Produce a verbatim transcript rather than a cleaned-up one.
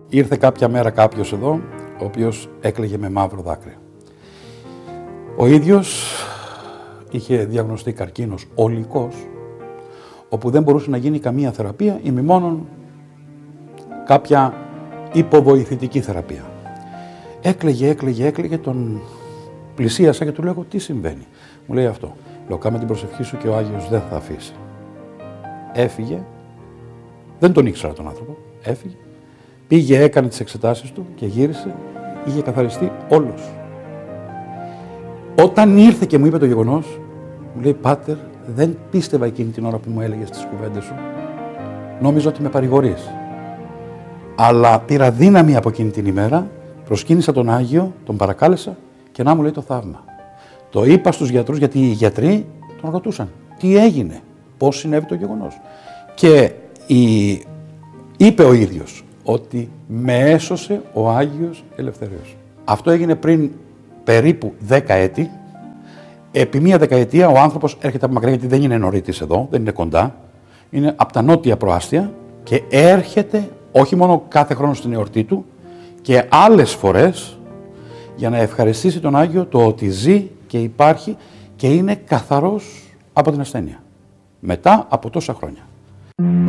ήρθε κάποια μέρα κάποιος εδώ, ο οποίος έκλαιγε με μαύρο δάκρυ. Ο ίδιος είχε διαγνωστεί καρκίνος ολικός, όπου δεν μπορούσε να γίνει καμία θεραπεία, ημιμόνον κάποια υποβοηθητική θεραπεία. Έκλαιγε, έκλαιγε, έκλαιγε, τον πλησίασα και του λέω, τι συμβαίνει. Μου λέει αυτό. Λέω, κάμε την προσευχή σου και ο Άγιος δεν θα αφήσει. Έφυγε, δεν τον ήξερα τον άνθρωπο, έφυγε, πήγε, έκανε τις εξετάσεις του και γύρισε, είχε καθαριστεί όλος. Όταν ήρθε και μου είπε το γεγονός, μου λέει, Πάτερ, δεν πίστευα εκείνη την ώρα που μου έλεγες τις κουβέντες σου. Νόμιζα ότι με παρηγορείς. Αλλά πήρα δύναμη από εκείνη την ημέρα, προσκύνησα τον Άγιο, τον παρακάλεσα και να μου λέει το θαύμα. Το είπα στους γιατρούς, γιατί οι γιατροί τον ρωτούσαν τι έγινε, πώς συνέβη το γεγονός. Και η... είπε ο ίδιος ότι με έσωσε ο Άγιος Ελευθέριος. Αυτό έγινε πριν περίπου δέκα έτη. Επί μία δεκαετία ο άνθρωπος έρχεται από μακριά, γιατί δεν είναι νωρίτης εδώ, δεν είναι κοντά. Είναι από τα νότια προάστια και έρχεται όχι μόνο κάθε χρόνο στην εορτή του και άλλες φορές για να ευχαριστήσει τον Άγιο το ότι ζει και υπάρχει και είναι καθαρός από την ασθένεια. Μετά από τόσα χρόνια.